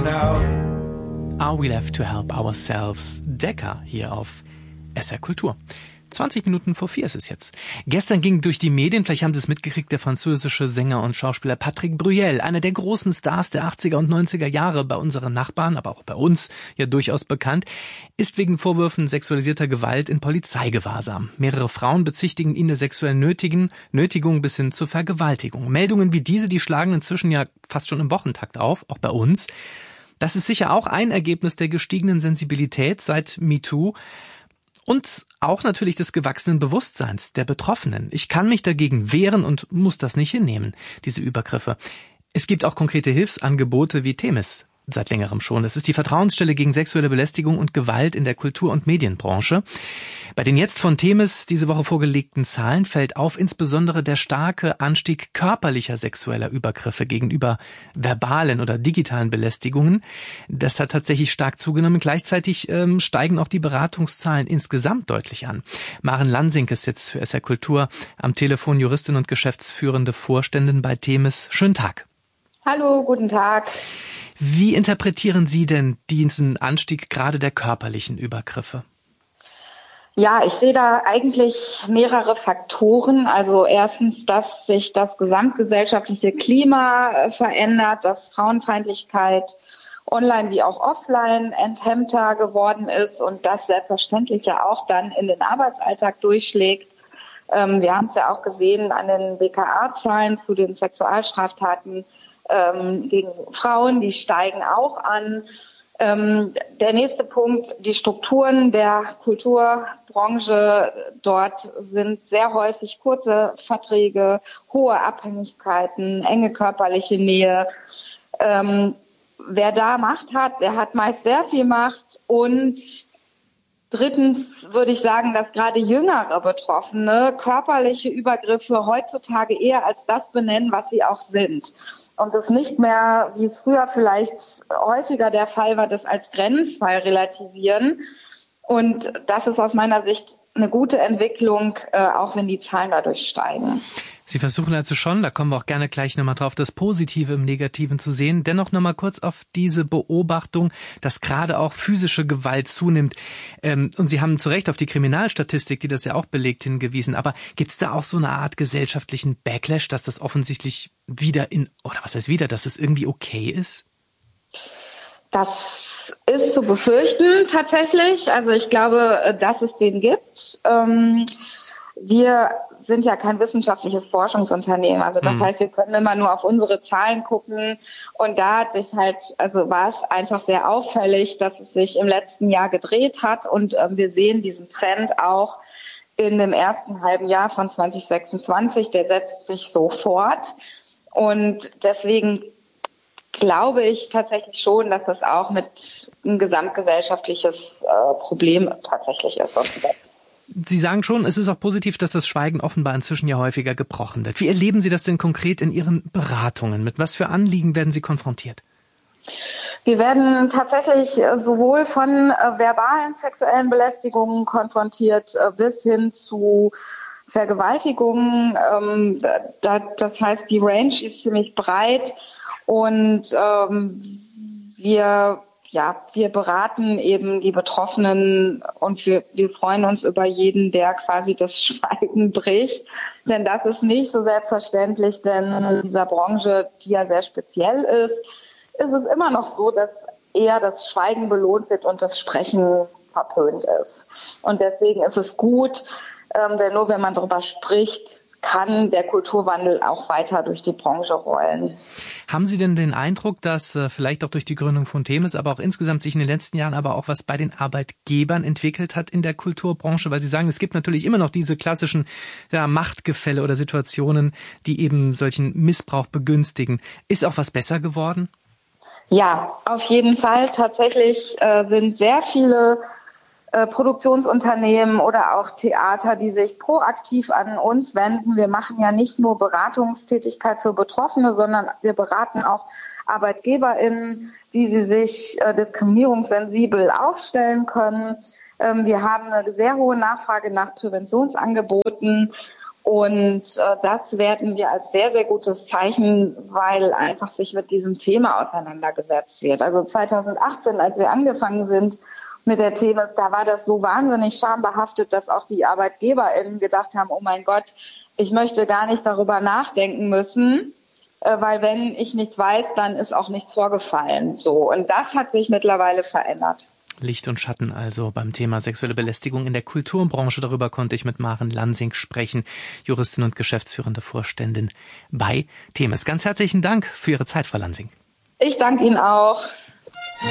looking out. Are we left to help ourselves? Decker hier auf SR Kultur. 20 Minuten vor 4 ist es jetzt. Gestern ging durch die Medien, vielleicht haben Sie es mitgekriegt, der französische Sänger und Schauspieler Patrick Bruel, einer der großen Stars der 80er und 90er Jahre, bei unseren Nachbarn, aber auch bei uns ja durchaus bekannt, ist wegen Vorwürfen sexualisierter Gewalt in Polizeigewahrsam. Mehrere Frauen bezichtigen ihn der sexuellen Nötigung bis hin zur Vergewaltigung. Meldungen wie diese, die schlagen inzwischen ja fast schon im Wochentakt auf, auch bei uns. Das ist sicher auch ein Ergebnis der gestiegenen Sensibilität seit MeToo. Und auch natürlich des gewachsenen Bewusstseins der Betroffenen. Ich kann mich dagegen wehren und muss das nicht hinnehmen, diese Übergriffe. Es gibt auch konkrete Hilfsangebote wie Themis seit längerem schon. Es ist die Vertrauensstelle gegen sexuelle Belästigung und Gewalt in der Kultur- und Medienbranche. Bei den jetzt von Themis diese Woche vorgelegten Zahlen fällt auf insbesondere der starke Anstieg körperlicher sexueller Übergriffe gegenüber verbalen oder digitalen Belästigungen. Das hat tatsächlich stark zugenommen. Gleichzeitig steigen auch die Beratungszahlen insgesamt deutlich an. Maren Lansing ist jetzt für SR Kultur am Telefon, Juristin und geschäftsführende Vorständin bei Themis. Schönen Tag. Hallo, guten Tag. Wie interpretieren Sie denn diesen Anstieg gerade der körperlichen Übergriffe? Ja, ich sehe da eigentlich mehrere Faktoren. Also erstens, dass sich das gesamtgesellschaftliche Klima verändert, dass Frauenfeindlichkeit online wie auch offline enthemmter geworden ist und das selbstverständlich ja auch dann in den Arbeitsalltag durchschlägt. Wir haben es ja auch gesehen an den BKA-Zahlen zu den Sexualstraftaten gegen Frauen, die steigen auch an. Der nächste Punkt, die Strukturen der Kulturbranche, dort sind sehr häufig kurze Verträge, hohe Abhängigkeiten, enge körperliche Nähe. Wer da Macht hat, der hat meist sehr viel Macht. Und drittens würde ich sagen, dass gerade jüngere Betroffene körperliche Übergriffe heutzutage eher als das benennen, was sie auch sind. Und es nicht mehr, wie es früher vielleicht häufiger der Fall war, das als Grenzfall relativieren. Und das ist aus meiner Sicht eine gute Entwicklung, auch wenn die Zahlen dadurch steigen. Sie versuchen also schon, da kommen wir auch gerne gleich nochmal drauf, das Positive im Negativen zu sehen. Dennoch nochmal kurz auf diese Beobachtung, dass gerade auch physische Gewalt zunimmt. Und Sie haben zu Recht auf die Kriminalstatistik, die das ja auch belegt, hingewiesen. Aber gibt es da auch so eine Art gesellschaftlichen Backlash, dass das offensichtlich dass es irgendwie okay ist? Das ist zu befürchten tatsächlich. Also ich glaube, dass es den gibt. Wir sind ja kein wissenschaftliches Forschungsunternehmen. Also das heißt, wir können immer nur auf unsere Zahlen gucken. Und da war es einfach sehr auffällig, dass es sich im letzten Jahr gedreht hat. Und wir sehen diesen Trend auch in dem ersten halben Jahr von 2026. Der setzt sich so fort. Und deswegen glaube ich tatsächlich schon, dass das auch mit ein gesamtgesellschaftliches Problem tatsächlich ist. Sie sagen schon, es ist auch positiv, dass das Schweigen offenbar inzwischen ja häufiger gebrochen wird. Wie erleben Sie das denn konkret in Ihren Beratungen? Mit was für Anliegen werden Sie konfrontiert? Wir werden tatsächlich sowohl von verbalen sexuellen Belästigungen konfrontiert bis hin zu Vergewaltigungen. Das heißt, die Range ist ziemlich breit und wir beraten eben die Betroffenen und wir freuen uns über jeden, der quasi das Schweigen bricht. Denn das ist nicht so selbstverständlich, denn in dieser Branche, die ja sehr speziell ist es immer noch so, dass eher das Schweigen belohnt wird und das Sprechen verpönt ist. Und deswegen ist es gut, denn nur wenn man darüber spricht, kann der Kulturwandel auch weiter durch die Branche rollen. Haben Sie denn den Eindruck, dass vielleicht auch durch die Gründung von Themis, aber auch insgesamt sich in den letzten Jahren aber auch was bei den Arbeitgebern entwickelt hat in der Kulturbranche? Weil Sie sagen, es gibt natürlich immer noch diese klassischen Machtgefälle oder Situationen, die eben solchen Missbrauch begünstigen. Ist auch was besser geworden? Ja, auf jeden Fall. Tatsächlich sind sehr viele Produktionsunternehmen oder auch Theater, die sich proaktiv an uns wenden. Wir machen ja nicht nur Beratungstätigkeit für Betroffene, sondern wir beraten auch ArbeitgeberInnen, wie sie sich diskriminierungssensibel aufstellen können. Wir haben eine sehr hohe Nachfrage nach Präventionsangeboten Und das werten wir als sehr, sehr gutes Zeichen, weil einfach sich mit diesem Thema auseinandergesetzt wird. Also 2018, als wir angefangen sind mit der Themen, da war das so wahnsinnig schambehaftet, dass auch die ArbeitgeberInnen gedacht haben, oh mein Gott, ich möchte gar nicht darüber nachdenken müssen, weil wenn ich nichts weiß, dann ist auch nichts vorgefallen. So. Und das hat sich mittlerweile verändert. Licht und Schatten also beim Thema sexuelle Belästigung in der Kulturbranche. Darüber konnte ich mit Maren Lansing sprechen, Juristin und geschäftsführende Vorständin bei Themis. Ganz herzlichen Dank für Ihre Zeit, Frau Lansing. Ich danke Ihnen auch.